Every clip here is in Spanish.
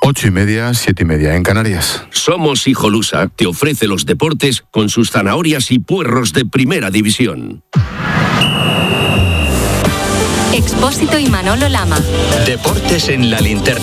8:30, 7:30 en Canarias. Somos Hijolusa te ofrece los deportes con sus zanahorias y puerros de primera división. Expósito y Manolo Lama. Deportes en la linterna.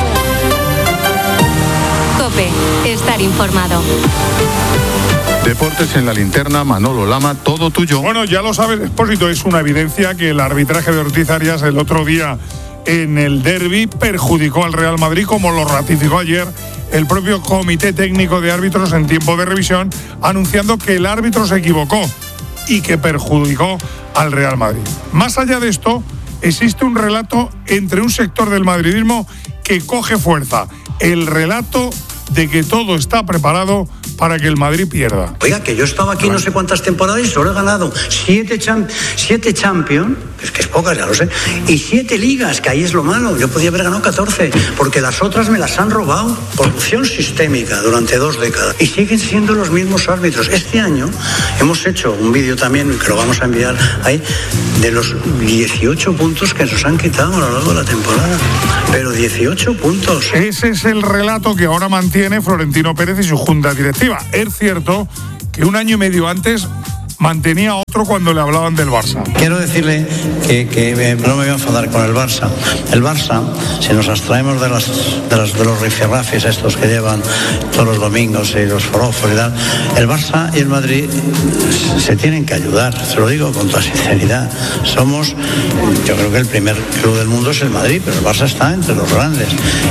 COPE. Estar informado. Deportes en la linterna, Manolo Lama, todo tuyo. Bueno, ya lo sabes, Expósito, es una evidencia que el arbitraje de Ortiz Arias el otro día en el derbi perjudicó al Real Madrid, como lo ratificó ayer el propio Comité Técnico de Árbitros en tiempo de revisión, anunciando que el árbitro se equivocó y que perjudicó al Real Madrid. Más allá de esto, existe un relato entre un sector del madridismo que coge fuerza, el relato de que todo está preparado para que el Madrid pierda. Oiga, que yo estaba aquí no sé cuántas temporadas y solo he ganado 7 Champions, que es pocas, ya lo sé, y 7 ligas, que ahí es lo malo. Yo podía haber ganado 14, porque las otras me las han robado. Corrupción sistémica durante 2 décadas. Y siguen siendo los mismos árbitros. Este año hemos hecho un vídeo también, que lo vamos a enviar ahí, de los 18 puntos que nos han quitado a lo largo de la temporada. Pero 18 puntos. Ese es el relato que ahora mantiene Florentino Pérez y su junta directiva. Es cierto que un año y medio antes mantenía otro cuando le hablaban del Barça. Quiero decirle que no me voy a enfadar con el Barça. El Barça, si nos abstraemos de los rifirrafes estos que llevan todos los domingos y los forofos y tal, el Barça y el Madrid se tienen que ayudar, se lo digo con toda sinceridad. Yo creo que el primer club del mundo es el Madrid, pero el Barça está entre los grandes.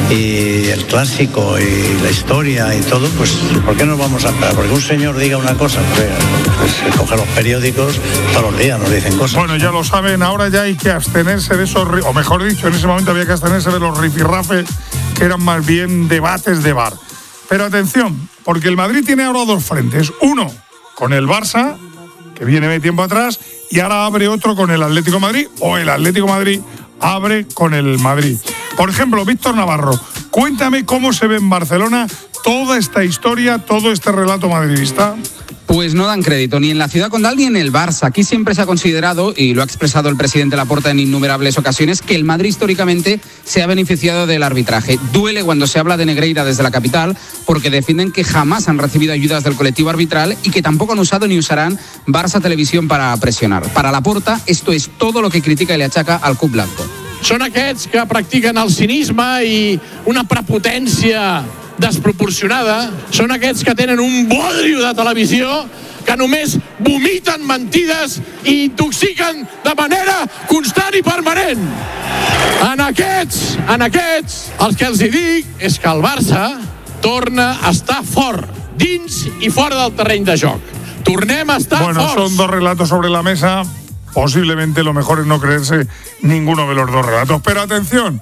Y el clásico y la historia y todo, pues ¿por qué nos vamos a esperar? Porque un señor diga una cosa, pues coge los periódicos todos los días, nos dicen cosas. Bueno, ya lo saben, ahora ya hay que abstenerse de esos, o mejor dicho, en ese momento había que abstenerse de los rifirrafes, que eran más bien debates de bar. Pero atención, porque el Madrid tiene ahora 2 frentes. Uno con el Barça, que viene de tiempo atrás, y ahora abre otro con el Atlético de Madrid, o el Atlético de Madrid abre con el Madrid. Por ejemplo, Víctor Navarro, cuéntame cómo se ve en Barcelona toda esta historia, todo este relato madridista. Pues no dan crédito ni en la Ciudad Condal ni en el Barça. Aquí siempre se ha considerado, y lo ha expresado el presidente Laporta en innumerables ocasiones, que el Madrid históricamente se ha beneficiado del arbitraje. Duele cuando se habla de Negreira desde la capital, porque defienden que jamás han recibido ayudas del colectivo arbitral y que tampoco han usado ni usarán Barça Televisión para presionar. Para Laporta, esto es todo lo que critica y le achaca al club blanco. Són aquests que practiquen el cinisme i una prepotència desproporcionada. Són aquests que tenen un bodrio de televisió, que només vomiten mentides i intoxiquen de manera constant i permanent. En aquests, el que els dic és que el Barça torna a estar fort, dins i fora del terreny de joc. Tornem a estar forts. Bueno, son 2 relatos sobre la mesa. Posiblemente lo mejor es no creerse ninguno de los 2 relatos. Pero atención,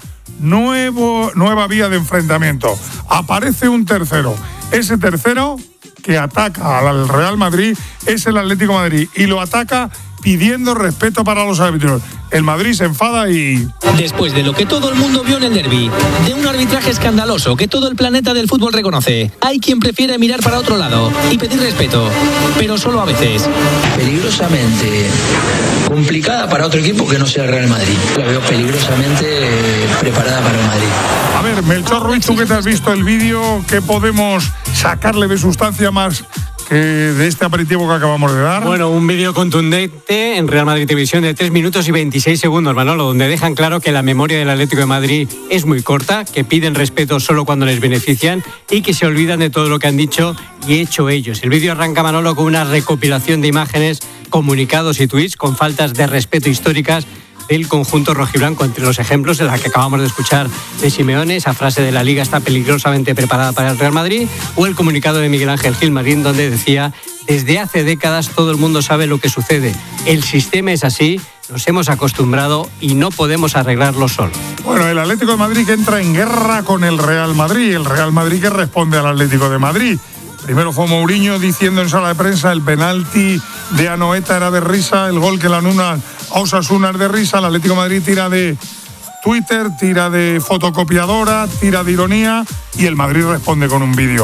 nueva vía de enfrentamiento. Aparece un tercero. Ese tercero que ataca al Real Madrid es el Atlético de Madrid. Y lo ataca pidiendo respeto para los árbitros. El Madrid se enfada y... Después de lo que todo el mundo vio en el derbi, de un arbitraje escandaloso que todo el planeta del fútbol reconoce, hay quien prefiere mirar para otro lado y pedir respeto, pero solo a veces. Peligrosamente complicada para otro equipo que no sea el Real Madrid. La veo peligrosamente preparada para el Madrid. A ver, Melchor Ruiz, tú que te has visto el vídeo, ¿qué podemos sacarle de sustancia más que de este aperitivo que acabamos de dar? Bueno, un vídeo contundente en Real Madrid Televisión de 3 minutos y 26 segundos, Manolo, donde dejan claro que la memoria del Atlético de Madrid es muy corta, que piden respeto solo cuando les benefician y que se olvidan de todo lo que han dicho y hecho ellos. El vídeo arranca, Manolo, con una recopilación de imágenes, comunicados y tuits con faltas de respeto históricas del conjunto rojiblanco, entre los ejemplos de la que acabamos de escuchar de Simeone, esa frase de la Liga está peligrosamente preparada para el Real Madrid, o el comunicado de Miguel Ángel Gilmarín, donde decía: desde hace décadas todo el mundo sabe lo que sucede, el sistema es así, nos hemos acostumbrado y no podemos arreglarlo solo. Bueno, el Atlético de Madrid que entra en guerra con el Real Madrid, el Real Madrid que responde al Atlético de Madrid. Primero fue Mourinho diciendo en sala de prensa el penalti de Anoeta era de risa, el gol que le anula a Osasuna es de risa, el Atlético de Madrid tira de Twitter, tira de fotocopiadora, tira de ironía y el Madrid responde con un vídeo.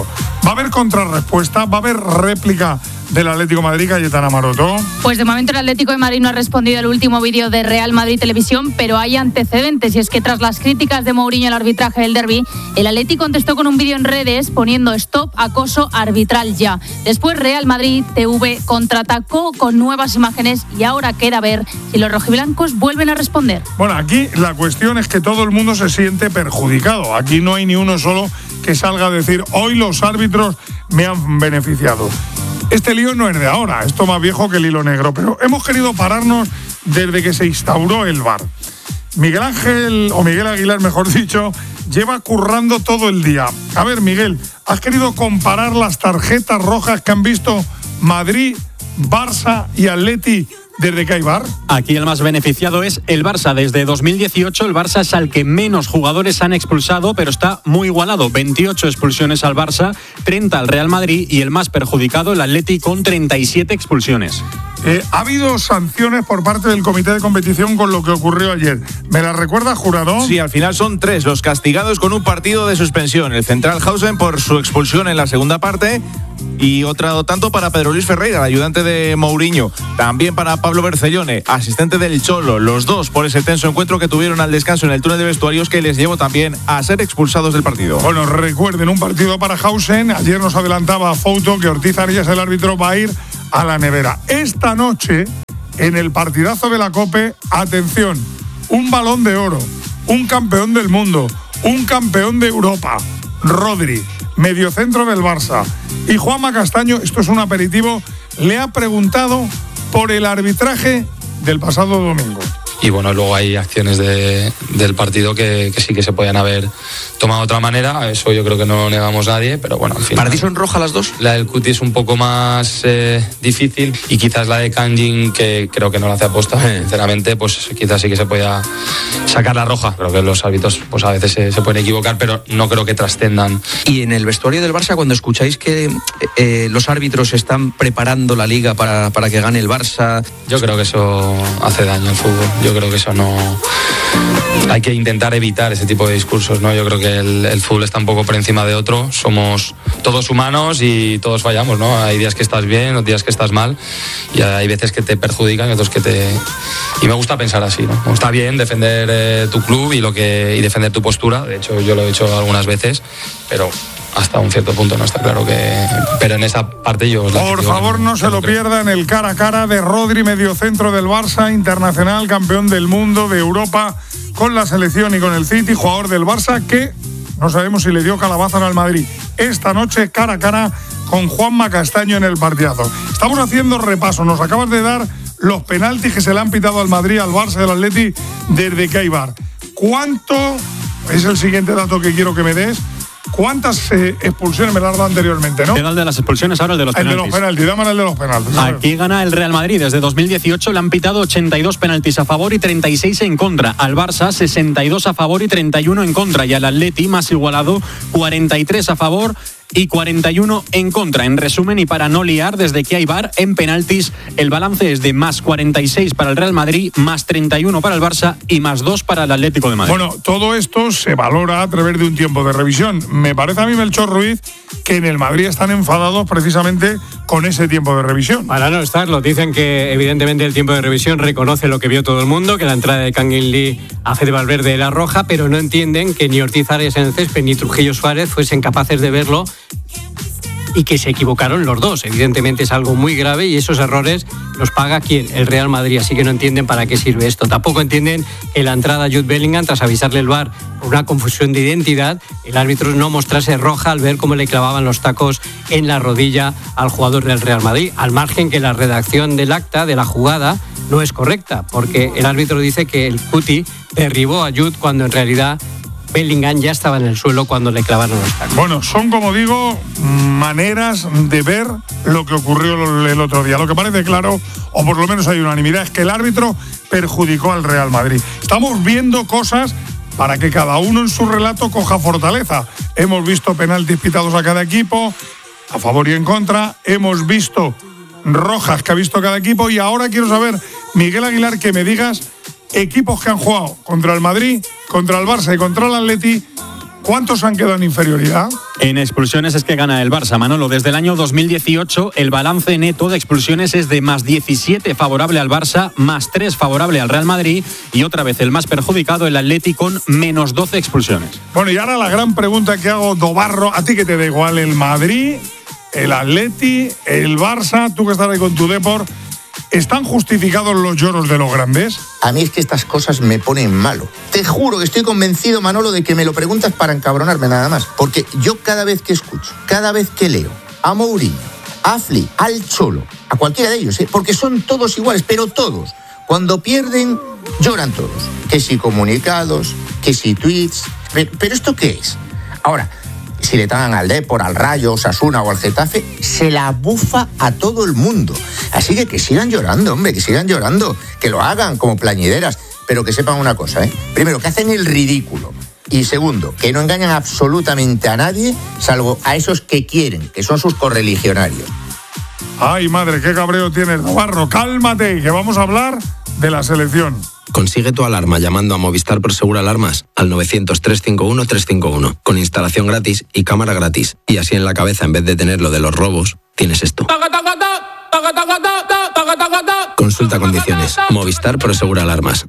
¿Va a haber contrarrespuesta? ¿Va a haber réplica del Atlético de Madrid, Cayetana Maroto? Pues de momento el Atlético de Madrid no ha respondido al último vídeo de Real Madrid Televisión, pero hay antecedentes, y es que tras las críticas de Mourinho al arbitraje del derbi, el Atlético contestó con un vídeo en redes poniendo stop, acoso arbitral ya. Después Real Madrid TV contraatacó con nuevas imágenes y ahora queda ver si los rojiblancos vuelven a responder. Bueno, aquí la cuestión es que todo el mundo se siente perjudicado. Aquí no hay ni uno solo que salga a decir hoy los árbitros me han beneficiado. Este lío no es de ahora, esto más viejo que el hilo negro, pero hemos querido pararnos desde que se instauró el VAR. Miguel Aguilar, mejor dicho, lleva currando todo el día. A ver, Miguel, ¿has querido comparar las tarjetas rojas que han visto Madrid, Barça y Atleti desde que hay VAR? Aquí el más beneficiado es el Barça. Desde 2018 el Barça es al que menos jugadores han expulsado, pero está muy igualado. 28 expulsiones al Barça, 30 al Real Madrid y el más perjudicado, el Atleti, con 37 expulsiones. ¿Ha habido sanciones por parte del comité de competición con lo que ocurrió ayer? ¿Me la recuerda, Jurado? Sí, al final son 3 los castigados con un partido de suspensión. El Central Hausen por su expulsión en la segunda parte y otro tanto para Pedro Luis Ferreira, el ayudante de Mourinho. También para Pablo Bercellone, asistente del Cholo. Los dos por ese tenso encuentro que tuvieron al descanso en el túnel de vestuarios que les llevó también a ser expulsados del partido. Bueno, recuerden, un partido para Hausen. Ayer nos adelantaba Fouto que Ortiz Arias, el árbitro, va a ir a la nevera. Esta noche, en el partidazo de la COPE, atención, un Balón de Oro, un campeón del mundo, un campeón de Europa, Rodri, mediocentro del Barça, y Juanma Castaño, esto es un aperitivo, le ha preguntado por el arbitraje del pasado domingo. Y bueno, luego hay acciones del partido que sí que se podían haber tomado de otra manera. Eso yo creo que no negamos nadie, pero bueno, al final. ¿Para ti son rojas las dos? La del Cuti es un poco más difícil, y quizás la de Kangin, que creo que no la hace aposta, sinceramente, pues quizás sí que se podía sacar la roja. Creo que los árbitros pues a veces se pueden equivocar, pero no creo que trascendan. Y en el vestuario del Barça, cuando escucháis que los árbitros están preparando la liga para que gane el Barça... Yo creo que eso hace daño al fútbol. Yo creo que eso no... Hay que intentar evitar ese tipo de discursos, ¿no? Yo creo que el fútbol está un poco por encima de otro. Somos todos humanos y todos fallamos, ¿no? Hay días que estás bien, otros días que estás mal, y hay veces que te perjudican y otros que te... Y me gusta pensar así, ¿no? Está bien defender tu club y defender tu postura. De hecho, yo lo he hecho algunas veces, pero hasta un cierto punto no está claro que... Pero en esa parte yo... Por favor, no se lo pierdan, el cara a cara de Rodri, mediocentro del Barça, internacional, campeón del mundo, de Europa, con la selección y con el City, jugador del Barça que no sabemos si le dio calabaza al Madrid. Esta noche, cara a cara con Juanma Castaño en el partidazo. Estamos haciendo repaso, nos acabas de dar los penaltis que se le han pitado al Madrid, al Barça y al Atleti desde que hay VAR. ¿Cuánto? Es el siguiente dato que quiero que me des. ¿Cuántas expulsiones me las has dado anteriormente, no? Era el de las expulsiones, ahora el de los penaltis. El de los penaltis, dame el de los penaltis. Aquí gana el Real Madrid. Desde 2018 le han pitado 82 penaltis a favor y 36 en contra. Al Barça, 62 a favor y 31 en contra. Y al Atleti, más igualado, 43 a favor y 41 en contra. En resumen, y para no liar, desde que hay VAR en penaltis, el balance es de más 46 para el Real Madrid, más 31 para el Barça y más 2 para el Atlético de Madrid. Bueno, todo esto se valora a través de un tiempo de revisión. Me parece a mí, Melchor Ruiz, que en el Madrid están enfadados precisamente con ese tiempo de revisión. Para no estarlo, dicen que evidentemente el tiempo de revisión reconoce lo que vio todo el mundo, que la entrada de Kangin Lee a Fede Valverde era roja, pero no entienden que ni Ortiz Arias en el césped ni Trujillo Suárez fuesen capaces de verlo y que se equivocaron los dos. Evidentemente es algo muy grave y esos errores los paga ¿quién? El Real Madrid, así que no entienden para qué sirve esto. Tampoco entienden que la entrada a Jude Bellingham, tras avisarle el VAR por una confusión de identidad, el árbitro no mostrase roja al ver cómo le clavaban los tacos en la rodilla al jugador del Real Madrid, al margen que la redacción del acta de la jugada no es correcta, porque el árbitro dice que el Cuti derribó a Jude cuando en realidad Bellingham ya estaba en el suelo cuando le clavaron los tacos. Bueno, son, como digo, maneras de ver lo que ocurrió el otro día. Lo que parece claro, o por lo menos hay unanimidad, es que el árbitro perjudicó al Real Madrid. Estamos viendo cosas para que cada uno en su relato coja fortaleza. Hemos visto penaltis pitados a cada equipo, a favor y en contra. Hemos visto rojas que ha visto cada equipo. Y ahora quiero saber, Miguel Aguilar, que me digas equipos que han jugado contra el Madrid, contra el Barça y contra el Atleti ¿Cuántos han quedado en inferioridad? En expulsiones es que gana el Barça, Manolo. Desde el año 2018 el balance neto de expulsiones es de más 17 favorable al Barça, más 3 favorable al Real Madrid y otra vez el más perjudicado, el Atleti, con menos 12 expulsiones. Bueno, y ahora la gran pregunta que hago, Dobarro, a ti que te da igual el Madrid, el Atleti, el Barça, tú que estás ahí con tu Depor, ¿están justificados los lloros de los grandes? A mí es que estas cosas me ponen malo. Te juro que estoy convencido, Manolo, de que me lo preguntas para encabronarme nada más. Porque yo cada vez que escucho, cada vez que leo a Mourinho, a Flick, al Cholo, a cualquiera de ellos, porque son todos iguales, pero todos, cuando pierden, lloran todos. Que si comunicados, que si tweets. ¿Pero esto qué es? Ahora, si le tagan al Depor, al Rayo, Osasuna o al Getafe, se la bufa a todo el mundo. Así que sigan llorando, hombre, que sigan llorando, que lo hagan como plañideras, pero que sepan una cosa, Primero, que hacen el ridículo. Y segundo, que no engañan absolutamente a nadie, salvo a esos que quieren, que son sus correligionarios. Ay, madre, qué cabreo tienes, Navarro. Cálmate, que vamos a hablar de la selección. Consigue tu alarma llamando a Movistar Prosegur Alarmas al 900-351-351, con instalación gratis y cámara gratis. Y así en la cabeza, en vez de tener lo de los robos, tienes esto. Consulta condiciones. Movistar Prosegur Alarmas.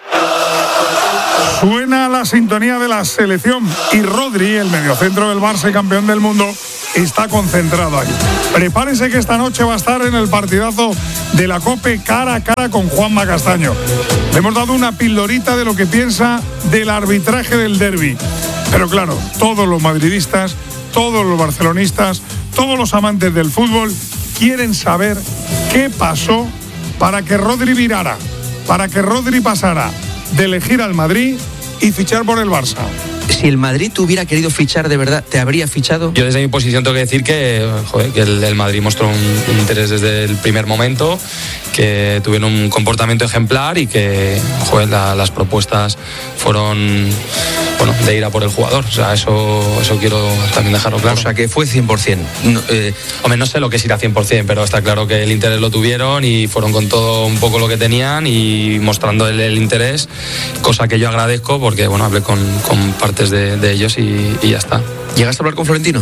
Suena la sintonía de la selección y Rodri, el mediocentro del Barça y campeón del mundo, está concentrado ahí. Prepárese que esta noche va a estar en el partidazo de la COPE cara a cara con Juanma Castaño. Le hemos dado una pildorita de lo que piensa del arbitraje del derbi. Pero claro, todos los madridistas, todos los barcelonistas, todos los amantes del fútbol quieren saber qué pasó para que Rodri virara, para que Rodri pasara de elegir al Madrid y fichar por el Barça. Si el Madrid te hubiera querido fichar de verdad, ¿te habría fichado? Yo desde mi posición tengo que decir que el Madrid mostró un interés desde el primer momento, que tuvieron un comportamiento ejemplar y que las propuestas fueron de ir a por el jugador. O sea, eso quiero también dejarlo claro. O sea, que fue 100%. Hombre, no sé lo que es ir a 100%, pero está claro que el interés lo tuvieron y fueron con todo un poco lo que tenían y mostrando el interés, cosa que yo agradezco porque hablé con partes de ellos y ya está. ¿Llegaste a hablar con Florentino?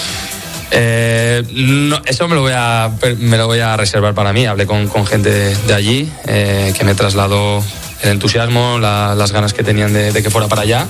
No, eso me lo voy a reservar para mí. Hablé con gente de allí que me trasladó el entusiasmo, las ganas que tenían de que fuera para allá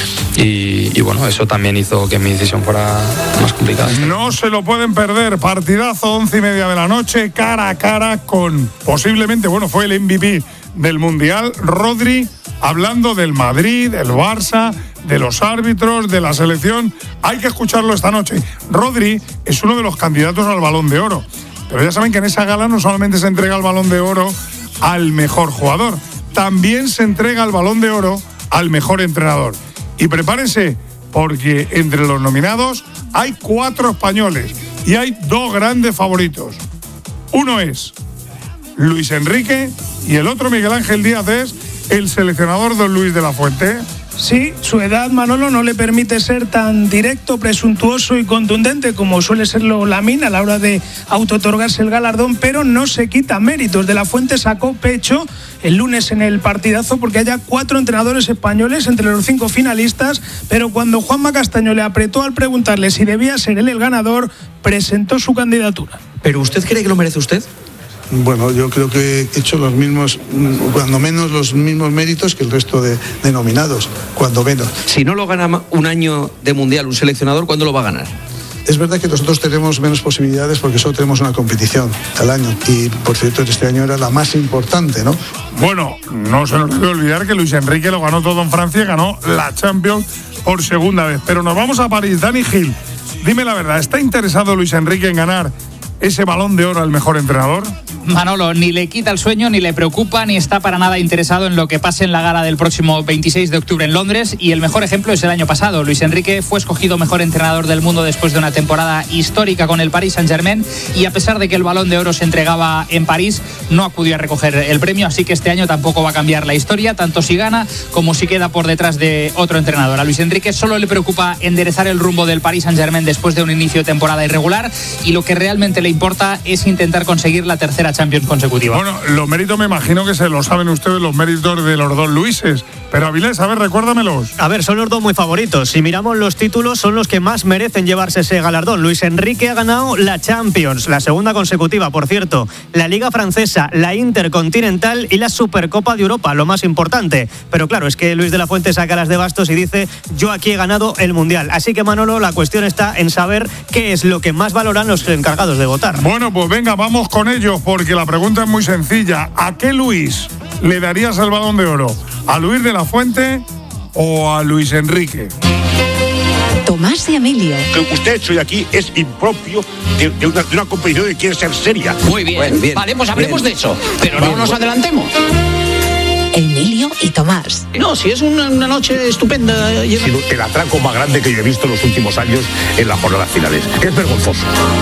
y eso también hizo que mi decisión fuera más complicada. No se lo pueden perder, partidazo 11:30 de la noche, cara a cara con posiblemente, fue el MVP del Mundial, Rodri, hablando del Madrid, del Barça, de los árbitros, de la selección. Hay que escucharlo esta noche. Rodri es uno de los candidatos al Balón de Oro, pero ya saben que en esa gala no solamente se entrega el Balón de Oro al mejor jugador, también se entrega el Balón de Oro al mejor entrenador. Y prepárense, porque entre los nominados hay 4 españoles y hay 2 grandes favoritos. Uno es Luis Enrique y el otro, Miguel Ángel Díaz, es el seleccionador don Luis de la Fuente. Sí, su edad, Manolo, no le permite ser tan directo, presuntuoso y contundente como suele serlo Lamine a la hora de autootorgarse el galardón, pero no se quita méritos. De la Fuente sacó pecho el lunes en el partidazo porque haya 4 entrenadores españoles entre los 5 finalistas, pero cuando Juanma Castaño le apretó al preguntarle si debía ser él el ganador, presentó su candidatura. ¿Pero usted cree que lo merece usted? Bueno, yo creo que he hecho los mismos, cuando menos los mismos méritos que el resto de nominados, cuando menos. Si no lo gana un año de Mundial un seleccionador, ¿cuándo lo va a ganar? Es verdad que nosotros tenemos menos posibilidades porque solo tenemos una competición al año y, por cierto, este año era la más importante, ¿no? Bueno, no se nos debe olvidar que Luis Enrique lo ganó todo en Francia, ganó la Champions por segunda vez. Pero nos vamos a París. Dani Gil, dime la verdad, ¿está interesado Luis Enrique en ganar ese Balón de Oro al mejor entrenador? Manolo, ni le quita el sueño, ni le preocupa, ni está para nada interesado en lo que pase en la gala del próximo 26 de octubre en Londres. Y el mejor ejemplo es el año pasado. Luis Enrique fue escogido mejor entrenador del mundo después de una temporada histórica con el Paris Saint-Germain y a pesar de que el Balón de Oro se entregaba en París, no acudió a recoger el premio, así que este año tampoco va a cambiar la historia, tanto si gana como si queda por detrás de otro entrenador. A Luis Enrique solo le preocupa enderezar el rumbo del Paris Saint-Germain después de un inicio de temporada irregular y lo que realmente le importa es intentar conseguir la tercera Champions consecutiva. Bueno, los méritos me imagino que se lo saben ustedes, los méritos de los dos Luises. Pero Avilés, a ver, recuérdamelos. A ver, son los dos muy favoritos. Si miramos los títulos, son los que más merecen llevarse ese galardón. Luis Enrique ha ganado la Champions, la segunda consecutiva, por cierto, la Liga Francesa, la Intercontinental y la Supercopa de Europa, lo más importante. Pero claro, es que Luis de la Fuente saca las de bastos y dice: yo aquí he ganado el Mundial. Así que, Manolo, la cuestión está en saber qué es lo que más valoran los encargados de votar. Bueno, pues venga, vamos con ellos, porque la pregunta es muy sencilla. ¿A qué Luis le darías el Balón de Oro? ¿A Luis de la Fuente o a Luis Enrique? Tomás y Emilio. Lo que usted ha hecho hoy aquí es impropio de una competición que quiere ser seria. Muy bien. Bueno, bien. Vale, pues hablemos de eso, pero no nos adelantemos. Emilio y Tomás. No, si es una noche estupenda. El atraco más grande que yo he visto en los últimos años en las jornadas finales. Es vergonzoso.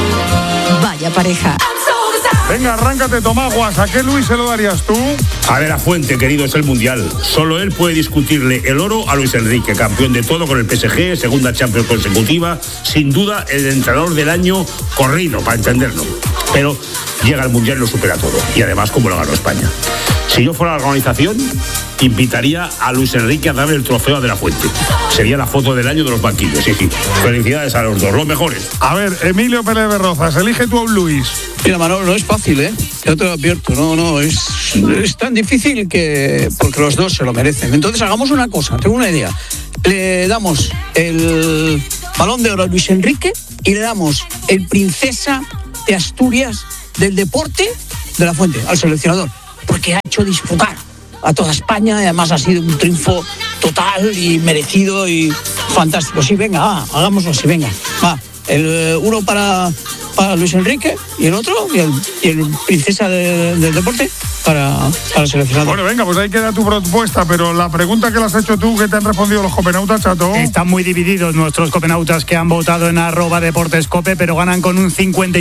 Vaya pareja. Venga, arráncate, Tomás Guas. ¿A qué Luis se lo darías tú? A ver, a Fuente, querido, es el Mundial. Solo él puede discutirle el oro a Luis Enrique, campeón de todo con el PSG, segunda Champions consecutiva, sin duda el entrenador del año corrido, para entenderlo. Pero llega al Mundial y lo supera todo. Y además, como lo ganó España. Si yo fuera la organización, invitaría a Luis Enrique a darle el trofeo a De la Fuente. Sería la foto del año de los banquillos. Sí. Felicidades a los dos, los mejores. A ver, Emilio Pérez de Rozas, elige tú a un Luis. Mira, Manolo, no es fácil, ¿eh? Yo te lo advierto, no, es tan difícil que... porque los dos se lo merecen. Entonces hagamos una cosa, tengo una idea. Le damos el Balón de Oro a Luis Enrique y le damos el Princesa de Asturias del deporte De la Fuente, al seleccionador. Porque ha hecho disfrutar a toda España y además ha sido un triunfo total y merecido y fantástico. Sí, venga, hagámoslo así, venga. Va, uno para Luis Enrique y el otro, y el Princesa del Deporte para el seleccionador. Bueno, venga, pues ahí queda tu propuesta, pero la pregunta que le has hecho tú, ¿qué te han respondido los copenautas, Chato? Están muy divididos nuestros copenautas que han votado en @deportescope, pero ganan con un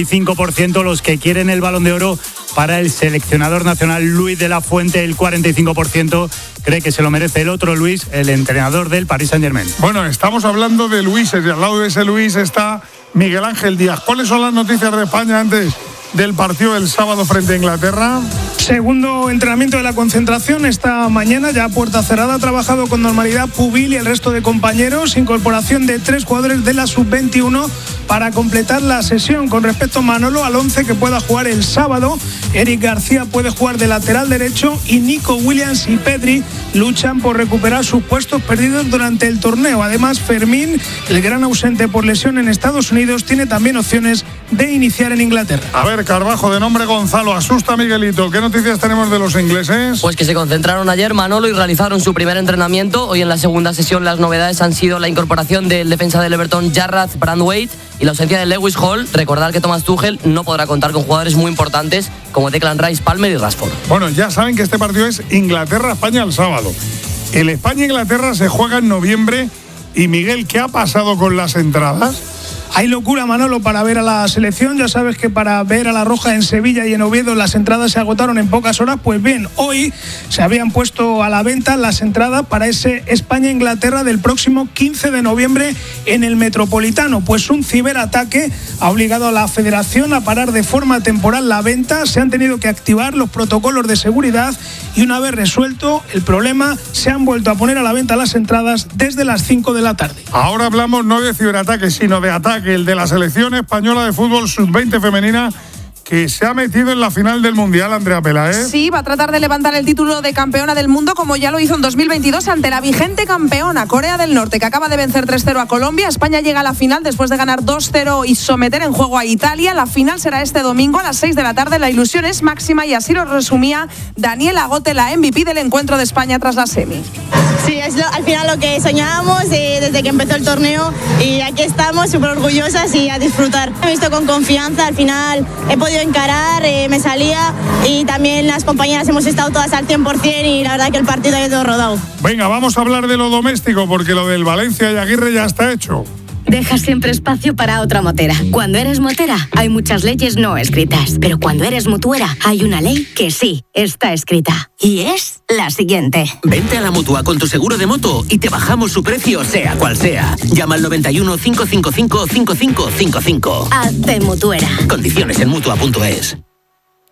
55% los que quieren el Balón de Oro para el seleccionador nacional Luis de la Fuente. El 45% cree que se lo merece el otro Luis, el entrenador del Paris Saint-Germain. Bueno, estamos hablando de Luises y al lado de ese Luis está Miguel Ángel Díaz. ¿Cuáles son las noticias de España antes del partido del sábado frente a Inglaterra? Segundo entrenamiento de la concentración esta mañana, ya a puerta cerrada. Ha trabajado con normalidad Pubil y el resto de compañeros. Incorporación de 3 jugadores de la sub-21 para completar la sesión. Con respecto a Manolo, al 11 que pueda jugar el sábado, Eric García puede jugar de lateral derecho y Nico Williams y Pedri luchan por recuperar sus puestos perdidos durante el torneo. Además, Fermín, el gran ausente por lesión en Estados Unidos, tiene también opciones de iniciar en Inglaterra. A ver, Carbajo, de nombre Gonzalo, asusta a Miguelito. ¿Qué noticias tenemos de los ingleses? Pues que se concentraron ayer, Manolo, y realizaron su primer entrenamiento. Hoy en la segunda sesión las novedades han sido la incorporación del defensa del Everton, Jarrad Brandwaite, y la ausencia de Lewis Hall. Recordar que Thomas Tuchel no podrá contar con jugadores muy importantes como Declan Rice, Palmer y Rashford. Bueno, ya saben que este partido es Inglaterra-España el sábado. El España-Inglaterra se juega en noviembre. Y Miguel, ¿qué ha pasado con las entradas? Hay locura, Manolo, para ver a la selección. Ya sabes que para ver a la Roja en Sevilla y en Oviedo las entradas se agotaron en pocas horas. Pues bien, hoy se habían puesto a la venta las entradas para ese España-Inglaterra del próximo 15 de noviembre en el Metropolitano. Pues un ciberataque ha obligado a la Federación a parar de forma temporal la venta. Se han tenido que activar los protocolos de seguridad y una vez resuelto el problema se han vuelto a poner a la venta las entradas desde las 5 de la tarde. Ahora hablamos no de ciberataque, sino de ataque. El de la selección española de fútbol sub-20 femenina, que se ha metido en la final del Mundial, Andrea Peláez. Sí, va a tratar de levantar el título de campeona del mundo como ya lo hizo en 2022 ante la vigente campeona Corea del Norte, que acaba de vencer 3-0 a Colombia. España llega a la final después de ganar 2-0 y someter en juego a Italia. La final será este domingo a las 6 de la tarde. La ilusión es máxima y así lo resumía Daniela Gote, la MVP del encuentro de España tras la semi. Sí, es al final lo que soñábamos desde que empezó el torneo y aquí estamos súper orgullosas y a disfrutar. Me he visto con confianza, al final he podido encarar, me salía y también las compañeras hemos estado todas al 100% y la verdad que el partido ha ido rodado. Venga, vamos a hablar de lo doméstico porque lo del Valencia y Aguirre ya está hecho. Deja siempre espacio para otra motera. Cuando eres motera, hay muchas leyes no escritas. Pero cuando eres mutuera, hay una ley que sí está escrita. Y es la siguiente. Vente a la Mutua con tu seguro de moto y te bajamos su precio, sea cual sea. Llama al 91 555 5555. Hazte mutuera. Condiciones en Mutua.es.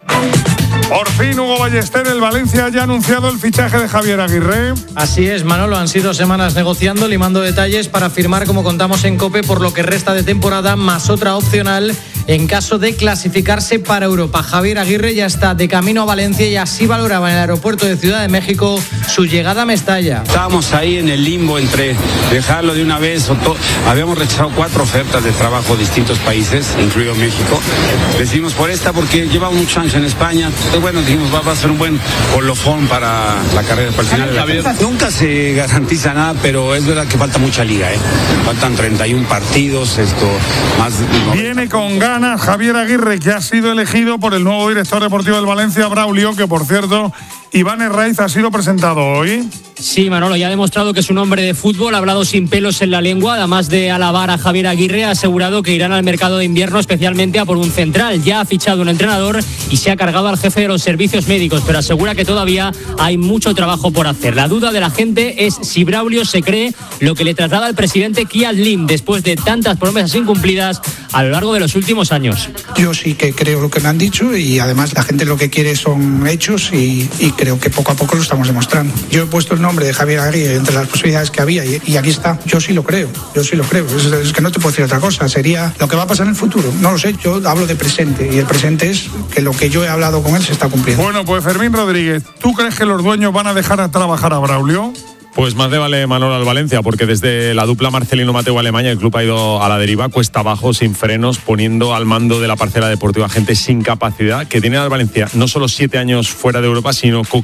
Por fin, Hugo Ballester, el Valencia ya ha anunciado el fichaje de Javier Aguirre. Así es, Manolo, han sido semanas negociando, limando detalles para firmar, como contamos en COPE, por lo que resta de temporada, más otra opcional en caso de clasificarse para Europa. Javier Aguirre ya está de camino a Valencia y así valoraba en el aeropuerto de Ciudad de México su llegada a Mestalla. Estábamos ahí en el limbo entre dejarlo de una vez o habíamos rechazado 4 ofertas de trabajo de distintos países, incluido México. Decidimos por esta porque llevamos muchos años en España. Bueno, dijimos, va a ser un buen colofón para la carrera personal. Nunca se garantiza nada, pero es verdad que falta mucha liga, Faltan 31 partidos, más... Viene con ganas Javier Aguirre, que ha sido elegido por el nuevo director deportivo del Valencia, Braulio, que por cierto, Iván Herraiz ha sido presentado hoy. Sí, Manolo, ya ha demostrado que es un hombre de fútbol, ha hablado sin pelos en la lengua, además de alabar a Javier Aguirre, ha asegurado que irán al mercado de invierno especialmente a por un central. Ya ha fichado un entrenador y se ha cargado al jefe de los servicios médicos, pero asegura que todavía hay mucho trabajo por hacer. La duda de la gente es si Braulio se cree lo que le traslada al presidente Kiat Lim después de tantas promesas incumplidas a lo largo de los últimos años. Yo sí que creo lo que me han dicho y además la gente lo que quiere son hechos y creo que poco a poco lo estamos demostrando. Yo he puesto el nombre de Javier Aguirre entre las posibilidades que había y aquí está. Yo sí lo creo. Es que no te puedo decir otra cosa. Sería lo que va a pasar en el futuro. No lo sé, yo hablo de presente y el presente es que lo que yo he hablado con él se está cumpliendo. Bueno, pues Fermín Rodríguez, ¿tú crees que los dueños van a dejar a trabajar a Braulio? Pues más le vale Manolo al Valencia, porque desde la dupla Marcelino-Mateu Alemania el club ha ido a la deriva, cuesta abajo, sin frenos, poniendo al mando de la parcela deportiva gente sin capacidad, que tiene al Valencia no solo 7 años fuera de Europa, sino